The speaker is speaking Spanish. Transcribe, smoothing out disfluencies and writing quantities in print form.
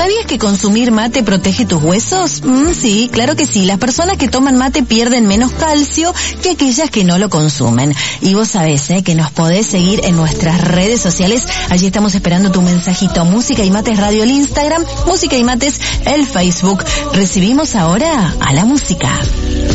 ¿Sabías que consumir mate protege tus huesos? Sí, claro que sí. Las personas que toman mate pierden menos calcio que aquellas que no lo consumen. Y vos sabés, que nos podés seguir en nuestras redes sociales. Allí estamos esperando tu mensajito. Música y Mates Radio, el Instagram. Música y Mates, el Facebook. Recibimos ahora a la música.